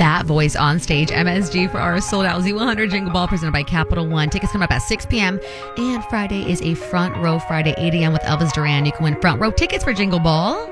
that voice on stage. MSG for our sold out Z100 Jingle Ball presented by Capital One. Tickets come up at 6 p.m. And Friday is a front row Friday, 8 a.m. with Elvis Duran. You can win front row tickets for Jingle Ball.